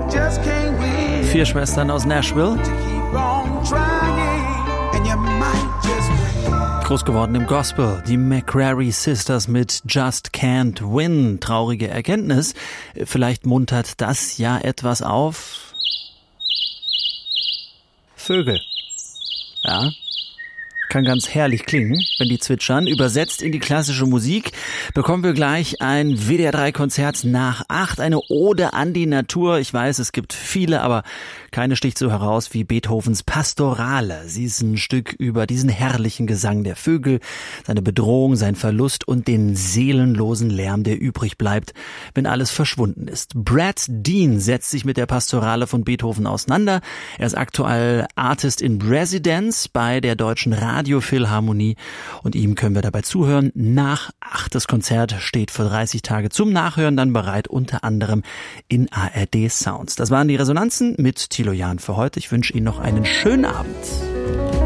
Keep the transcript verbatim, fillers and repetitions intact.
Vier Schwestern aus Nashville. Groß geworden im Gospel, die McCrary Sisters mit Just Can't Win. Traurige Erkenntnis. Vielleicht muntert das ja etwas auf. Vögel. Ja. Kann ganz herrlich klingen, wenn die zwitschern. Übersetzt in die klassische Musik bekommen wir gleich ein W D R drei Konzert nach acht, eine Ode an die Natur. Ich weiß, es gibt viele, aber keine sticht so heraus wie Beethovens Pastorale. Sie ist ein Stück über diesen herrlichen Gesang der Vögel, seine Bedrohung, sein Verlust und den seelenlosen Lärm, der übrig bleibt, wenn alles verschwunden ist. Brad Dean setzt sich mit der Pastorale von Beethoven auseinander. Er ist aktuell Artist in Residence bei der Deutschen Radiophilharmonie und ihm können wir dabei zuhören. Nach acht, das Konzert steht für dreißig Tage zum Nachhören dann bereit, unter anderem in A R D Sounds. Das waren die Resonanzen mit Thilo Jahn für heute. Ich wünsche Ihnen noch einen schönen Abend.